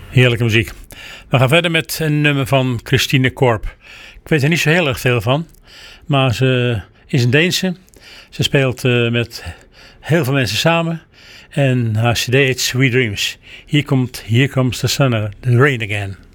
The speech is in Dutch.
Heerlijke muziek. We gaan verder met een nummer van Christine Korp. Ik weet er niet zo heel erg veel van. Maar ze is een Deense. Ze speelt met heel veel mensen samen. En haar cd heet Sweet Dreams. Here comes the sun, the rain again.